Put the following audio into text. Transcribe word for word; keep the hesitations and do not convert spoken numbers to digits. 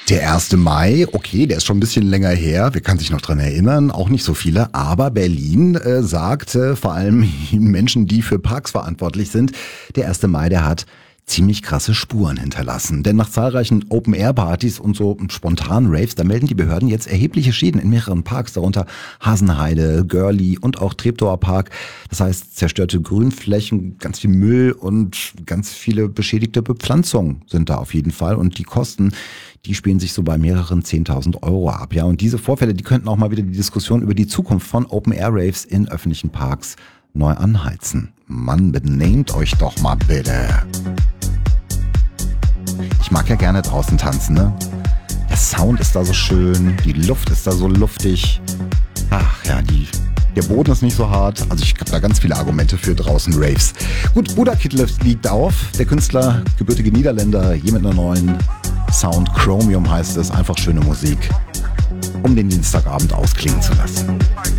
Der erste Mai, okay, der ist schon ein bisschen länger her, wer kann sich noch dran erinnern, auch nicht so viele, aber Berlin äh, sagt äh, vor allem Menschen, die für Parks verantwortlich sind, der erste Mai, der hat ziemlich krasse Spuren hinterlassen. Denn nach zahlreichen Open-Air-Partys und so spontanen Raves, da melden die Behörden jetzt erhebliche Schäden in mehreren Parks, darunter Hasenheide, Görli und auch Treptower Park. Das heißt, zerstörte Grünflächen, ganz viel Müll und ganz viele beschädigte Bepflanzungen sind da auf jeden Fall. Und die Kosten, die spielen sich so bei mehreren zehntausend Euro ab. Ja, und diese Vorfälle, die könnten auch mal wieder die Diskussion über die Zukunft von Open-Air-Raves in öffentlichen Parks neu anheizen. Mann, benehmt euch doch mal bitte. Ich mag ja gerne draußen tanzen, ne? Der Sound ist da so schön, die Luft ist da so luftig. Ach ja, die, der Boden ist nicht so hart. Also ich habe da ganz viele Argumente für draußen Raves. Gut, Buddha Kid liegt auf. Der Künstler, gebürtige Niederländer, hier mit einer neuen Sound. Chromium heißt es. Einfach schöne Musik, um den Dienstagabend ausklingen zu lassen.